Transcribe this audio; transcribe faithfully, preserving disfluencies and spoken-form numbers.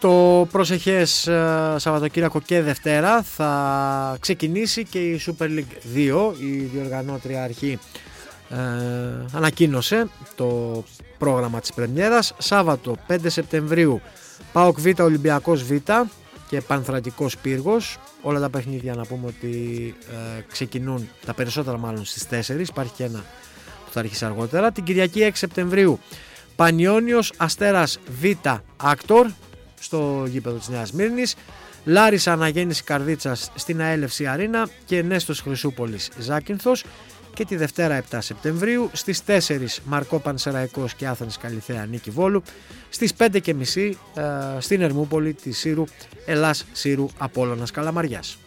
Το προσεχές uh, Σαββατοκύριακο και Δευτέρα θα ξεκινήσει και η Super League δύο. Η διοργανώτρια αρχή uh, ανακοίνωσε το πρόγραμμα της πρεμιέρας. Σάββατο πέντε Σεπτεμβρίου ΠΑΟΚ Β, Ολυμπιακός Β και Πανθρακικός Πύργος. Όλα τα παιχνίδια να πούμε ότι uh, ξεκινούν, τα περισσότερα μάλλον στις τέσσερις. Υπάρχει και ένα που θα αρχίσει αργότερα. Την Κυριακή έξι Σεπτεμβρίου Πανιόνιος Αστέρας Β Άκτορ στο γήπεδο της Νέας Μύρνης, Λάρισα Αναγέννηση Καρδίτσας στην Αέλευση Αρίνα και Νέστος Χρυσούπολης Ζάκυνθος. Και τη Δευτέρα επτά Σεπτεμβρίου στις τέσσερις Μαρκό Πανσεραϊκός και Άθανης Καλιθέα Νίκη Βόλου, στις πέντε και μισή ε, στην Ερμούπολη της Σύρου Ελλάς Σύρου Απόλλωνας Καλαμαριάς.